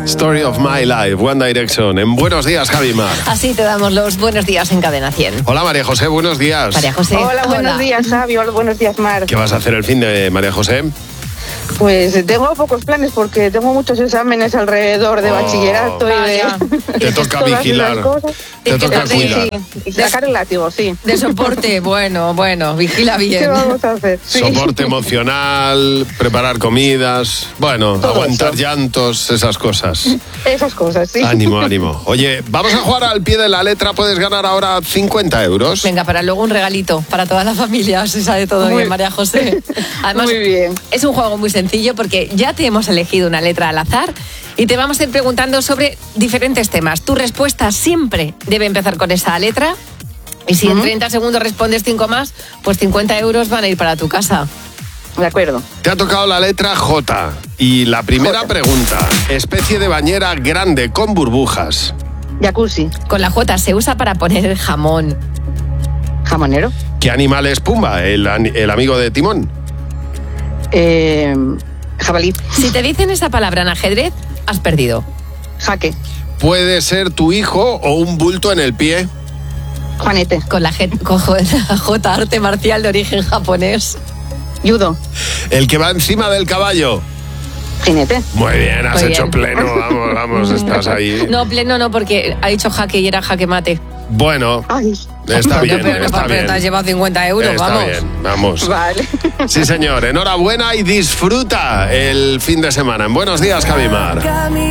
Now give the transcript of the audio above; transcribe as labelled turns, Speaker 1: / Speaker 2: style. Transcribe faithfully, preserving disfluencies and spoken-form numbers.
Speaker 1: Story of My Life, One Direction. En Buenos Días, Javi Mar.
Speaker 2: Así te damos los buenos días en Cadena cien.
Speaker 1: Hola, María José, buenos días.
Speaker 2: María José.
Speaker 3: Hola, buenos
Speaker 2: hola.
Speaker 3: días, Javi. Hola, buenos días, Mar.
Speaker 1: ¿Qué vas a hacer el fin de María José?
Speaker 3: Pues tengo pocos planes porque tengo muchos exámenes alrededor de
Speaker 1: Oh,
Speaker 3: bachillerato y
Speaker 2: vaya.
Speaker 3: de...
Speaker 1: Te toca
Speaker 3: todas
Speaker 1: vigilar.
Speaker 3: esas cosas.
Speaker 1: Te toca
Speaker 2: Sí,
Speaker 1: cuidar.
Speaker 3: Sí, y sacar el látigo, sí.
Speaker 2: De soporte, bueno, bueno, vigila bien.
Speaker 3: ¿Qué vamos a hacer? Sí.
Speaker 1: Soporte emocional, preparar comidas, bueno,
Speaker 3: Todo
Speaker 1: aguantar
Speaker 3: eso.
Speaker 1: llantos, esas cosas.
Speaker 3: Esas cosas, sí.
Speaker 1: Ánimo, ánimo. Oye, vamos a jugar al pie de la letra. Puedes ganar ahora cincuenta euros.
Speaker 2: Venga, para luego un regalito para toda la familia, se sabe todo
Speaker 3: Muy-
Speaker 2: bien, María José. Además,
Speaker 3: Muy bien.
Speaker 2: es un juego muy sencillo porque ya te hemos elegido una letra al azar y te vamos a ir preguntando sobre diferentes temas. Tu respuesta siempre debe empezar con esa letra y si en treinta segundos respondes cinco más, pues cincuenta euros van a ir para tu casa.
Speaker 3: De acuerdo.
Speaker 1: Te ha tocado la letra J. Y la primera
Speaker 3: J.
Speaker 1: pregunta. Especie de bañera grande con burbujas.
Speaker 3: Jacuzzi.
Speaker 2: Con la J se usa para poner jamón.
Speaker 3: Jamonero.
Speaker 1: ¿Qué animal es Pumba, el, ani- el amigo de Timón?
Speaker 3: Eh, jabalí.
Speaker 2: Si te dicen esa palabra en ajedrez, has perdido.
Speaker 3: Jaque.
Speaker 1: ¿Puede ser tu hijo o un bulto en el pie?
Speaker 3: Juanete.
Speaker 2: Con la, G- con la J, arte marcial de origen japonés.
Speaker 3: Judo.
Speaker 1: El que va encima del caballo.
Speaker 3: Jinete.
Speaker 1: Muy bien, has
Speaker 2: Muy
Speaker 1: hecho
Speaker 2: bien.
Speaker 1: pleno. Vamos, vamos, estás ahí.
Speaker 2: No, pleno no, porque ha dicho jaque y era jaque mate.
Speaker 1: Bueno,
Speaker 3: Ay.
Speaker 1: está bien,
Speaker 2: Pero no,
Speaker 1: está
Speaker 2: pero te has
Speaker 1: bien.
Speaker 2: llevado cincuenta euros,
Speaker 1: Está
Speaker 2: vamos.
Speaker 1: bien, vamos.
Speaker 3: Vale.
Speaker 1: Sí, señor, enhorabuena y disfruta el fin de semana. En Buenos Días, Javi Mar.